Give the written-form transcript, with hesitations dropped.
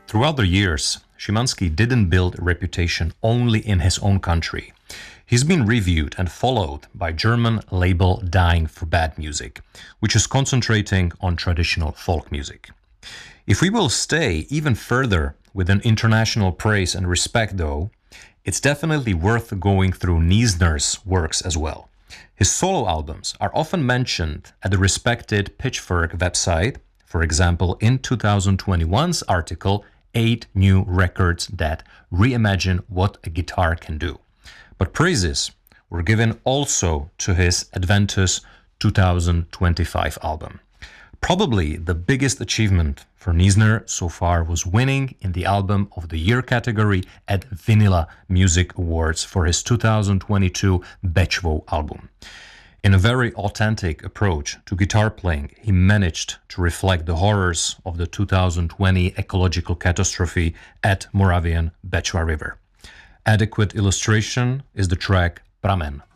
Throughout the years, Szymanski didn't build a reputation only in his own country. He's been reviewed and followed by German label Dying for Bad Music, which is concentrating on traditional folk music. If we will stay even further within international praise and respect, though, it's definitely worth going through Niesner's works as well. His solo albums are often mentioned at the respected Pitchfork website, for example, in 2021's article, 8 New Records That Reimagine What a Guitar Can Do. But praises were given also to his Adventus 2025 album. Probably the biggest achievement for Niesner so far was winning in the Album of the Year category at Vinyl Music Awards for his 2022 Bečvo album. In a very authentic approach to guitar playing, he managed to reflect the horrors of the 2020 ecological catastrophe at Moravian Bečva River. Adequate illustration is the track Pramen.